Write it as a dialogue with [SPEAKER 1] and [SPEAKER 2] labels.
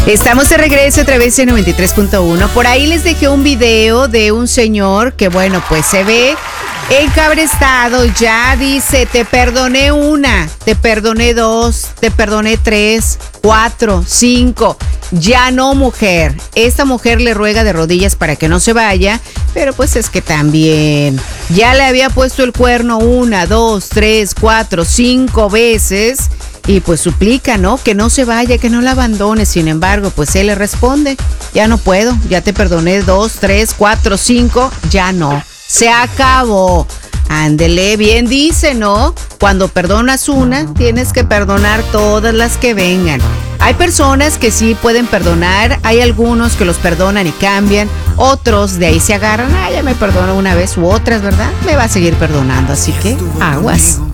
[SPEAKER 1] Estamos de regreso a través de 93.1. Por ahí les dejé un video de un señor que, bueno, pues se ve encabrestado. Ya dice, te perdoné una, te perdoné dos, te perdoné 3, 4, 5. Ya no, mujer. Esta mujer le ruega de rodillas para que no se vaya, pero pues es que también ya le había puesto el cuerno 1, 2, 3, 4, 5 veces. Y pues suplica, ¿no? Que no se vaya, que no la abandone. Sin embargo, pues él le responde, ya no puedo, ya te perdoné 2, 3, 4, 5, ya no. Se acabó. Ándele, bien dice, ¿no? Cuando perdonas una, tienes que perdonar todas las que vengan. Hay personas que sí pueden perdonar, hay algunos que los perdonan y cambian, otros de ahí se agarran, ya me perdonó una vez u otras, ¿verdad? Me va a seguir perdonando, así que aguas.